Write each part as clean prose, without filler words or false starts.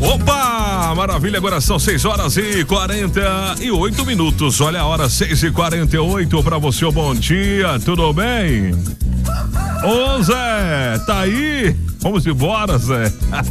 Opa, maravilha, agora são 6h48. Olha a hora, 6h48 pra você, bom dia, tudo bem? Ô Zé, tá aí? Vamos embora, Zé.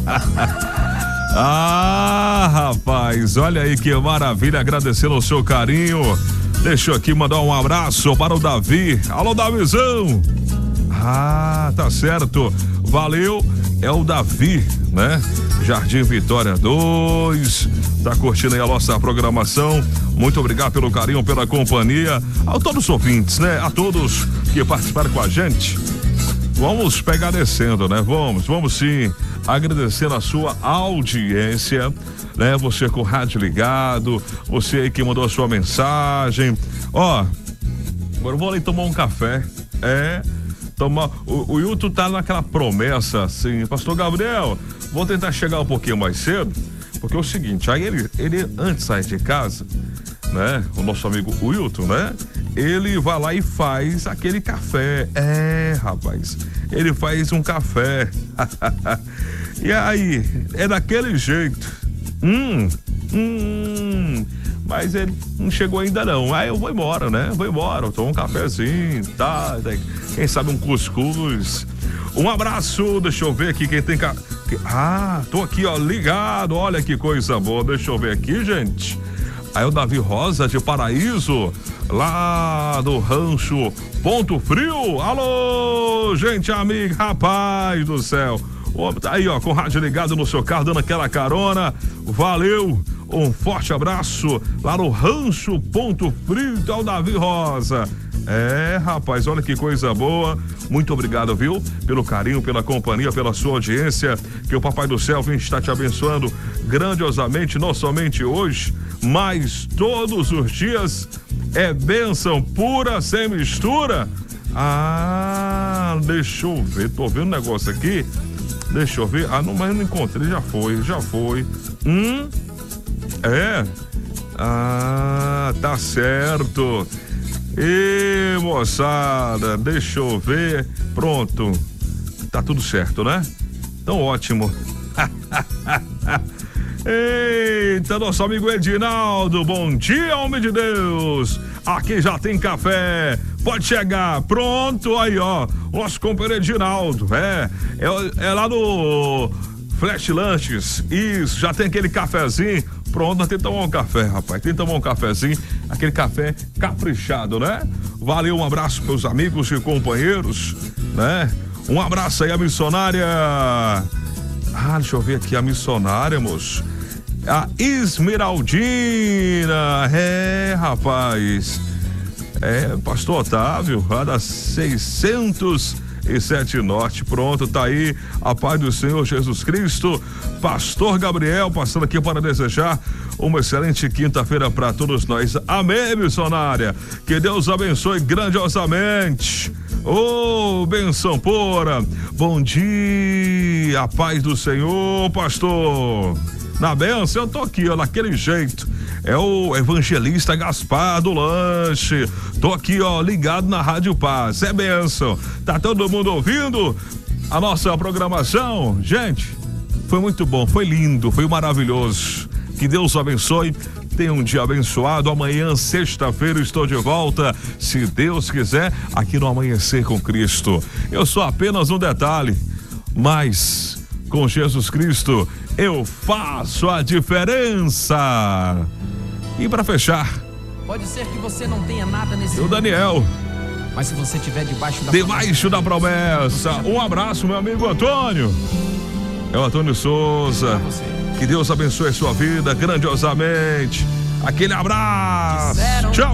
Ah, rapaz, olha aí que maravilha, agradecendo o seu carinho. Deixa eu aqui mandar um abraço para o Davi. Alô, Davizão. Ah, tá certo, valeu, é o Davi, né? Jardim Vitória 2, tá curtindo aí a nossa programação. Muito obrigado pelo carinho, pela companhia, a todos os ouvintes, né? A todos que participaram com a gente. Vamos pegar descendo, né? Vamos sim, agradecendo a sua audiência, né? Você com o rádio ligado, você aí que mandou a sua mensagem. Ó, agora eu vou ali tomar um café, o Hilton tá naquela promessa assim, Pastor Gabriel, vou tentar chegar um pouquinho mais cedo, porque é o seguinte, aí ele antes de sair de casa, né, o nosso amigo Hilton, né, ele vai lá e faz aquele café, rapaz, ele faz um café, e aí, é daquele jeito, mas ele não chegou ainda não. Aí eu vou embora, né? Eu tomo um cafezinho, tá? Quem sabe um cuscuz. Um abraço, deixa eu ver aqui quem tem... tô aqui, ó, ligado, olha que coisa boa. Deixa eu ver aqui, gente. Aí o Davi Rosa de Paraíso, lá do Rancho Ponto Frio. Alô, gente amiga, rapaz do céu. Tá aí, ó, com o rádio ligado no seu carro, dando aquela carona. Valeu, um forte abraço lá no Rancho Ponto Frio, é o Davi Rosa. Rapaz, olha que coisa boa. Muito obrigado, viu? Pelo carinho, pela companhia, pela sua audiência. Que o Papai do Céu vem estar te abençoando grandiosamente, não somente hoje, mas todos os dias. É bênção pura, sem mistura. Deixa eu ver, tô vendo um negócio aqui. Deixa eu ver. Mas eu não encontrei, já foi. Tá certo. E moçada, deixa eu ver. Pronto. Tá tudo certo, né? Então ótimo. Eita, nosso amigo Edinaldo, bom dia, homem de Deus. Aqui já tem café, pode chegar, pronto, aí ó, nosso companheiro Edinaldo, é lá no Flash Lanches, isso, já tem aquele cafezinho, pronto, nós temos que tomar um café, rapaz, tem que tomar um cafezinho, aquele café caprichado, né? Valeu, um abraço meus amigos e companheiros, né? Um abraço aí a missionária, deixa eu ver aqui a missionária, moço. A Esmeraldina, rapaz, Pastor Otávio, lá da 607 Norte, pronto, tá aí, a paz do Senhor Jesus Cristo, Pastor Gabriel, passando aqui para desejar uma excelente quinta-feira para todos nós, amém, missionária, que Deus abençoe grandiosamente, benção pura, bom dia, a paz do Senhor, pastor. Na benção, eu tô aqui, ó, naquele jeito. É o evangelista Gaspar do Lanche. Tô aqui, ó, ligado na Rádio Paz. É benção. Tá todo mundo ouvindo a nossa programação? Gente, foi muito bom, foi lindo, foi maravilhoso. Que Deus abençoe. Tenha um dia abençoado. Amanhã, sexta-feira, estou de volta, se Deus quiser, aqui no Amanhecer com Cristo. Eu sou apenas um detalhe, mas com Jesus Cristo eu faço a diferença. E para fechar, pode ser que você não tenha nada nesse o Daniel, mas se você estiver debaixo da promessa, um abraço, meu amigo Antônio. É o Antônio Souza. Que Deus abençoe a sua vida grandiosamente. Aquele abraço. Tchau.